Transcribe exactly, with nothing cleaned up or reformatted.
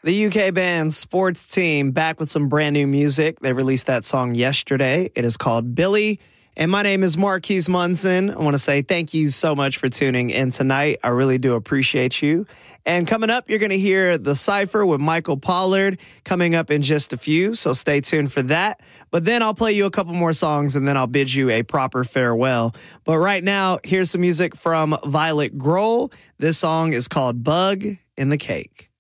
The U K band Sports Team back with some brand new music. They released that song yesterday. It is called Billy. And my name is Marquise Munson. I want to say thank you so much for tuning in tonight. I really do appreciate you. And coming up, you're going to hear The Cypher with Michael Pollard coming up in just a few, so stay tuned for that. But then I'll play you a couple more songs, and then I'll bid you a proper farewell. But right now, here's some music from Violet Grohl. This song is called Bug in the Cake.